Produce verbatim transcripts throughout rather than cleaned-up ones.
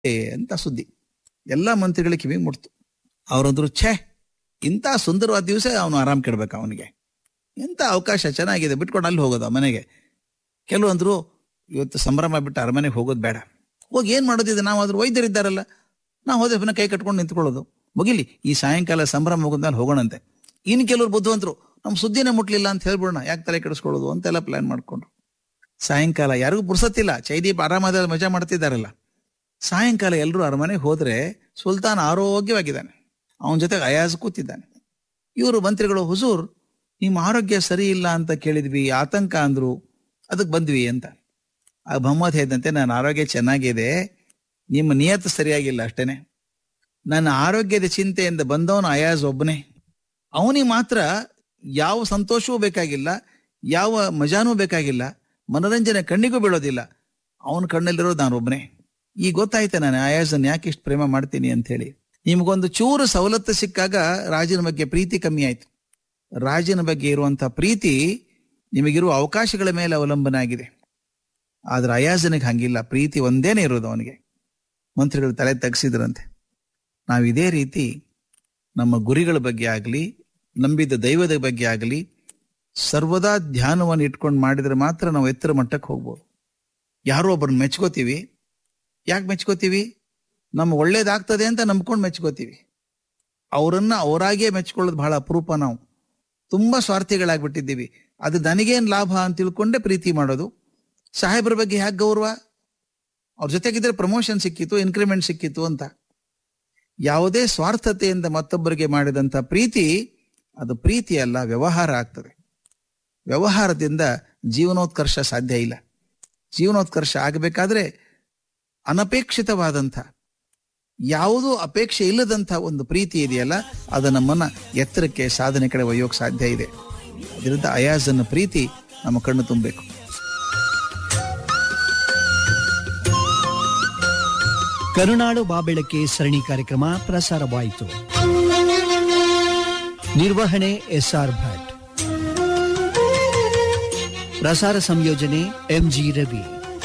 ಅಂತ ಸುದ್ದಿ ಎಲ್ಲ ಮಂತ್ರಿಗಳಿಗೆ ಕಿವಿ ಮುಟ್ತು. ಅವರಂದ್ರು, ಛೇ, ಇಂಥ ಸುಂದರವಾದ ದಿವಸ ಅವನು ಆರಾಮ್ ಕೆಡ್ಬೇಕು, ಅವನಿಗೆ ಎಂಥ ಅವಕಾಶ ಚೆನ್ನಾಗಿದೆ, ಬಿಟ್ಕೊಂಡು ಅಲ್ಲಿ ಹೋಗೋದು ಆ ಮನೆಗೆ. ಕೆಲವಂದ್ರು, ಇವತ್ತು ಸಂಭ್ರಮ ಬಿಟ್ಟು ಅರಮನೆಗೆ ಹೋಗೋದು ಬೇಡ, ಹೋಗಿ ಏನ್ ಮಾಡೋದಿದೆ, ನಾವು ಅದ್ರ ವೈದ್ಯರಿದ್ದಾರಲ್ಲ, ನಾವು ಹೋದ್ರೆ ಪುನಃ ಕೈ ಕಟ್ಕೊಂಡು ನಿಂತ್ಕೊಳ್ಳೋದು, ಮುಗಿಲಿ ಈ ಸಾಯಂಕಾಲ ಸಂಭ್ರಮ ಮುಗಿದ್ಮೇಲೆ ಹೋಗೋಣಂತೆ. ಇನ್ನು ಕೆಲವ್ರು ಬುದ್ಧಿವಂತರು, ನಮ್ ಸುದ್ದಿನೇ ಮುಟ್ಲಿಲ್ಲ ಅಂತ ಹೇಳ್ಬಿಡೋಣ, ಯಾಕೆ ತಲೆ ಕೆಡಿಸ್ಕೊಳ್ಳೋದು ಅಂತೆಲ್ಲ ಪ್ಲಾನ್ ಮಾಡ್ಕೊಂಡ್ರು. ಸಾಯಂಕಾಲ ಯಾರಿಗೂ ಪುರ್ಸತ್ತಿಲ್ಲ, ಚೈದೀಪ್ ಆರಾಮಾದ ಮಜಾ ಮಾಡ್ತಿದ್ದಾರಲ್ಲ. ಸಾಯಂಕಾಲ ಎಲ್ಲರೂ ಅರಮನೆಗೆ ಹೋದ್ರೆ ಸುಲ್ತಾನ್ ಆರೋಗ್ಯವಾಗಿದ್ದಾನೆ, ಅವನ ಜೊತೆಗೆ ಅಯಾಜ್ ಕೂತಿದ್ದಾನೆ. ಇವರು ಮಂತ್ರಿಗಳು, ಹುಜೂರ್ ನಿಮ್ಮ ಆರೋಗ್ಯ ಸರಿ ಇಲ್ಲ ಅಂತ ಕೇಳಿದ್ವಿ, ಆತಂಕ ಅಂದ್ರು, ಅದಕ್ಕೆ ಬಂದ್ವಿ ಅಂತ. ಆ ಮೊಹಮ್ಮದ್ ಹೇಳಿದಂತೆ, ನನ್ನ ಆರೋಗ್ಯ ಚೆನ್ನಾಗಿದೆ, ನಿಮ್ಮ ನಿಯತ್ತು ಸರಿಯಾಗಿಲ್ಲ ಅಷ್ಟೇನೆ. ನನ್ನ ಆರೋಗ್ಯದ ಚಿಂತೆಯಿಂದ ಬಂದವನು ಅಯಾಜ್ ಒಬ್ಬನೇ, ಅವನಿಗೆ ಮಾತ್ರ ಯಾವ ಸಂತೋಷವೂ ಬೇಕಾಗಿಲ್ಲ, ಯಾವ ಮಜಾನೂ ಬೇಕಾಗಿಲ್ಲ, ಮನೋರಂಜನೆ ಕಣ್ಣಿಗೂ ಬೀಳೋದಿಲ್ಲ, ಅವನ ಕಣ್ಣಲ್ಲಿರೋದು ನಾನು ಒಬ್ಬನೇ. ಈಗ ಗೊತ್ತಾಯ್ತೆ ನಾನು ಅಯಾಜನ್ ಯಾಕೆ ಇಷ್ಟು ಪ್ರೇಮ ಮಾಡ್ತೀನಿ ಅಂತ ಹೇಳಿ. ನಿಮಗೊಂದು ಚೂರು ಸವಲತ್ತು ಸಿಕ್ಕಾಗ ರಾಜನ ಬಗ್ಗೆ ಪ್ರೀತಿ ಕಮ್ಮಿ ಆಯ್ತು. ರಾಜನ ಬಗ್ಗೆ ಇರುವಂತಹ ಪ್ರೀತಿ ನಿಮಗಿರುವ ಅವಕಾಶಗಳ ಮೇಲೆ ಅವಲಂಬನೆ ಆಗಿದೆ. ಆದ್ರೆ ಅಯಾಜನಿಗೆ ಹಂಗಿಲ್ಲ, ಪ್ರೀತಿ ಒಂದೇನೆ ಇರೋದು ಅವನಿಗೆ. ಮಂತ್ರಿಗಳು ತಲೆ ತಗ್ಸಿದ್ರಂತೆ. ನಾವು ಇದೇ ರೀತಿ ನಮ್ಮ ಗುರಿಗಳ ಬಗ್ಗೆ ಆಗಲಿ, ನಂಬಿದ ದೈವದ ಬಗ್ಗೆ ಆಗಲಿ ಸರ್ವದಾ ಧ್ಯಾನವನ್ನು ಇಟ್ಕೊಂಡು ಮಾಡಿದ್ರೆ ಮಾತ್ರ ನಾವು ಎತ್ತರ ಮಟ್ಟಕ್ಕೆ ಹೋಗ್ಬೋದು. ಯಾರೋ ಒಬ್ಬರನ್ನ ಮೆಚ್ಕೋತೀವಿ, ಯಾಕೆ ಮೆಚ್ಕೋತೀವಿ? ನಮ್ಗೆ ಒಳ್ಳೇದಾಗ್ತದೆ ಅಂತ ನಂಬ್ಕೊಂಡು ಮೆಚ್ಕೋತೀವಿ. ಅವರನ್ನ ಅವರಾಗೇ ಮೆಚ್ಕೊಳ್ಳೋದು ಬಹಳ ಅಪರೂಪ. ನಾವು ತುಂಬಾ ಸ್ವಾರ್ಥಿಗಳಾಗ್ಬಿಟ್ಟಿದ್ದೀವಿ. ಅದು ನನಗೇನ್ ಲಾಭ ಅಂತ ತಿಳ್ಕೊಂಡೆ ಪ್ರೀತಿ ಮಾಡೋದು. ಸಾಹೇಬ್ರ ಬಗ್ಗೆ ಯಾಕೆ ಗೌರವ? ಅವ್ರ ಜೊತೆಗಿದ್ರೆ ಪ್ರಮೋಷನ್ ಸಿಕ್ಕಿತ್ತು, ಇನ್ಕ್ರಿಮೆಂಟ್ ಸಿಕ್ಕಿತ್ತು ಅಂತ. ಯಾವುದೇ ಸ್ವಾರ್ಥತೆಯಿಂದ ಮತ್ತೊಬ್ಬರಿಗೆ ಮಾಡಿದಂತ ಪ್ರೀತಿ ಅದು ಪ್ರೀತಿ ಅಲ್ಲ, ವ್ಯವಹಾರ ಆಗ್ತದೆ. ವ್ಯವಹಾರದಿಂದ ಜೀವನೋತ್ಕರ್ಷ ಸಾಧ್ಯ ಇಲ್ಲ. ಜೀವನೋತ್ಕರ್ಷ ಆಗಬೇಕಾದ್ರೆ ಅನಪೇಕ್ಷಿತವಾದಂಥ, ಯಾವುದೂ ಅಪೇಕ್ಷೆ ಇಲ್ಲದಂಥ ಒಂದು ಪ್ರೀತಿ ಇದೆಯಲ್ಲ, ಅದು ನಮ್ಮನ್ನ ಎತ್ತರಕ್ಕೆ, ಸಾಧನೆ ಕಡೆ ಒಯ್ಯೋಕೆ ಸಾಧ್ಯ ಇದೆ. ಅದರಿಂದ ಅಯಾಜನ್ನ ಪ್ರೀತಿ ನಮ್ಮ ಕಣ್ಣು ತುಂಬಬೇಕು. ಕರುನಾಡು ಬಾಬೆಳಕೆ ಸರಣಿ ಕಾರ್ಯಕ್ರಮ ಪ್ರಸಾರವಾಯಿತು. ನಿರ್ವಹಣೆ ಎಸ್ ಆರ್ ಭಟ್, ಪ್ರಸಾರ ಸಂಯೋಜನೆ ಎಂ ಜಿ ರವಿ.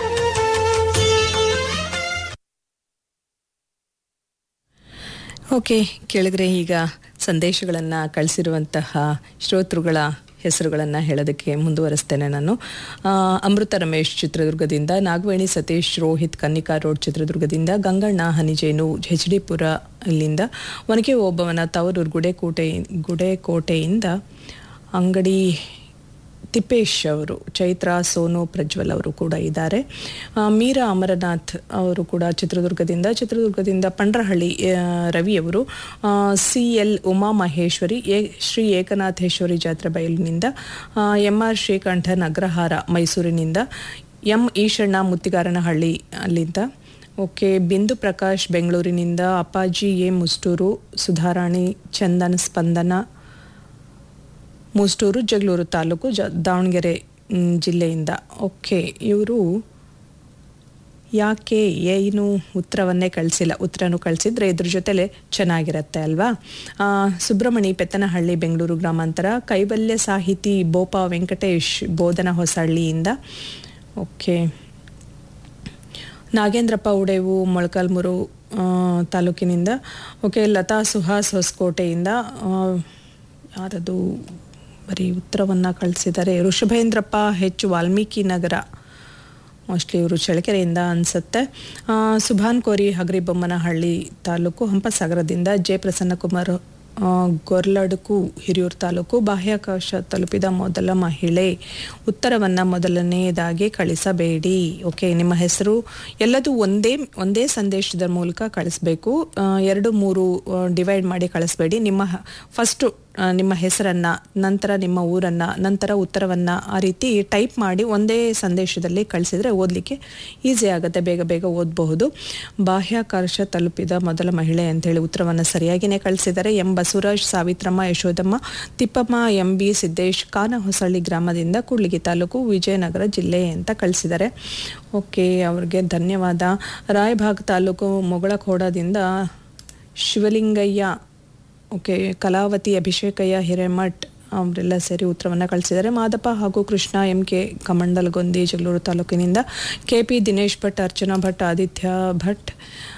ಓಕೆ ಕೇಳಿದ್ರೆ, ಈಗ ಸಂದೇಶಗಳನ್ನು ಕಳಿಸಿರುವಂತಹ ಶ್ರೋತೃಗಳ ಹೆಸರುಗಳನ್ನು ಹೇಳೋದಕ್ಕೆ ಮುಂದುವರಿಸ್ತೇನೆ ನಾನು. ಅಮೃತ ರಮೇಶ್ ಚಿತ್ರದುರ್ಗದಿಂದ, ನಾಗವೇಣಿ ಸತೀಶ್ ರೋಹಿತ್ ಕನ್ನಿಕಾ ರೋಡ್ ಚಿತ್ರದುರ್ಗದಿಂದ, ಗಂಗಣ್ಣ ಹನಿಜೇನು ಹೆಚ್ ಡಿ ಪುರ ಇಲ್ಲಿಂದ, ಒನಕೆ ಓಬವ್ವನ ತವರೂರು ಗುಡೇಕೋಟೆ ಗುಡೇಕೋಟೆಯಿಂದ, ಅಂಗಡಿ ತಿಪ್ಪೇಶ್ ಅವರು, ಚೈತ್ರ ಸೋನು ಪ್ರಜ್ವಲ್ ಅವರು ಕೂಡ ಇದ್ದಾರೆ. ಮೀರಾ ಅಮರನಾಥ್ ಅವರು ಕೂಡ ಚಿತ್ರದುರ್ಗದಿಂದ, ಚಿತ್ರದುರ್ಗದಿಂದ Pandrahalli ರವಿಯವರು, C L Uma Maheshwari, A Shri Ekanatheshwari ಜಾತ್ರೆ ಬಯಲಿನಿಂದ, ಎಂ ಆರ್ ಶ್ರೀಕಂಠನ್ ಅಗ್ರಹಾರ ಮೈಸೂರಿನಿಂದ, ಎಂ ಈಶಣ್ಣ ಮುತ್ತಿಗಾರನಹಳ್ಳಿ ಅಲ್ಲಿಂದ. ಓಕೆ, ಬಿಂದು ಪ್ರಕಾಶ್ ಬೆಂಗಳೂರಿನಿಂದ, ಅಪ್ಪಾಜಿ ಎ ಮುಸ್ಟೂರು, ಸುಧಾರಾಣಿ ಚಂದನ್ ಸ್ಪಂದನ ಮುಸ್ಟೂರು ಜಗಳೂರು ತಾಲೂಕು ಜ ದಾವಣಗೆರೆ ಜಿಲ್ಲೆಯಿಂದ. ಓಕೆ, ಇವರು ಯಾಕೆ ಏನು ಉತ್ತರವನ್ನೇ ಕಳಿಸಿಲ್ಲ, ಉತ್ತರನೂ ಕಳಿಸಿದ್ರೆ ಇದ್ರ ಜೊತೆಲೆ ಚೆನ್ನಾಗಿರತ್ತೆ ಅಲ್ವಾ. ಸುಬ್ರಹ್ಮಣಿ ಪೆತ್ತನಹಳ್ಳಿ ಬೆಂಗಳೂರು ಗ್ರಾಮಾಂತರ, ಕೈವಲ್ಯ ಸಾಹಿತಿ ಬೋಪ ವೆಂಕಟೇಶ್ ಬೋಧನ ಹೊಸಹಳ್ಳಿಯಿಂದ. ಓಕೆ, ನಾಗೇಂದ್ರಪ್ಪ ಉಡೇವು ಮೊಳಕಾಲ್ಮೂರು ತಾಲೂಕಿನಿಂದ. ಓಕೆ, ಲತಾ ಸುಹಾಸ್ ಹೊಸಕೋಟೆಯಿಂದ, ಯಾರದು ಬರೀ ಉತ್ತರವನ್ನು ಕಳಿಸಿದ್ದಾರೆ. ಋಷಭೇಂದ್ರಪ್ಪ ಹೆಚ್ಚು ವಾಲ್ಮೀಕಿ ನಗರ, ಮೋಸ್ಟ್ಲಿ ಇವರು ಚಳ್ಳಕೆರೆಯಿಂದ ಅನಿಸುತ್ತೆ. ಸುಭಾನ್ ಕೋರಿ ಹಗರಿಬೊಮ್ಮನಹಳ್ಳಿ ತಾಲೂಕು ಹಂಪಸಾಗರದಿಂದ, ಜೆ ಪ್ರಸನ್ನಕುಮಾರ್ ಗೊರ್ಲಡ್ಕು ಹಿರಿಯೂರು ತಾಲೂಕು, ಬಾಹ್ಯಾಕಾಶ ತಲುಪಿದ ಮೊದಲ ಮಹಿಳೆ, ಉತ್ತರವನ್ನು ಮೊದಲನೆಯದಾಗಿ ಕಳಿಸಬೇಡಿ. ಓಕೆ, ನಿಮ್ಮ ಹೆಸರು ಎಲ್ಲದೂ ಒಂದೇ ಒಂದೇ ಸಂದೇಶದ ಮೂಲಕ ಕಳಿಸ್ಬೇಕು. ಎರಡು ಮೂರು ಡಿವೈಡ್ ಮಾಡಿ ಕಳಿಸ್ಬೇಡಿ. ನಿಮ್ಮ ಫಸ್ಟು ನಿಮ್ಮ ಹೆಸರನ್ನು, ನಂತರ ನಿಮ್ಮ ಊರನ್ನು, ನಂತರ ಉತ್ತರವನ್ನು ಆ ರೀತಿ ಟೈಪ್ ಮಾಡಿ ಒಂದೇ ಸಂದೇಶದಲ್ಲಿ ಕಳಿಸಿದರೆ ಓದಲಿಕ್ಕೆ ಈಸಿ ಆಗುತ್ತೆ, ಬೇಗ ಬೇಗ ಓದಬಹುದು. ಬಾಹ್ಯಾಕಾಶ ತಲುಪಿದ ಮೊದಲ ಮಹಿಳೆ ಅಂತೇಳಿ ಉತ್ತರವನ್ನು ಸರಿಯಾಗಿಯೇ ಕಳಿಸಿದ್ದಾರೆ. M Basavaraj, Savitramma, Yashodamma, Tippamma, M B Siddesh, Kanahosahalli ಗ್ರಾಮದಿಂದ, ಕೂಡ್ಲಿಗಿ ತಾಲೂಕು, ವಿಜಯನಗರ ಜಿಲ್ಲೆ ಅಂತ ಕಳಿಸಿದ್ದಾರೆ. ಓಕೆ, ಅವ್ರಿಗೆ ಧನ್ಯವಾದ. ರಾಯಭಾಗ್ ತಾಲೂಕು ಮೊಗಳಖೋಡದಿಂದ ಶಿವಲಿಂಗಯ್ಯ, ಓಕೆ, ಕಲಾವತಿ, ಅಭಿಷೇಕಯ್ಯ ಹಿರೇಮಠ್ ಅವರೆಲ್ಲ ಸೇರಿ ಉತ್ತರವನ್ನು ಕಳಿಸಿದ್ದಾರೆ. ಮಾದಪ್ಪ ಹಾಗೂ ಕೃಷ್ಣ ಎಂ ಕೆ ಕಮಂಡಲಗೊಂದಿ ಜಗಳೂರು ತಾಲೂಕಿನಿಂದ, ಕೆ ಪಿ ದಿನೇಶ್ ಭಟ್, ಅರ್ಚನಾ ಭಟ್, ಆದಿತ್ಯ ಭಟ್,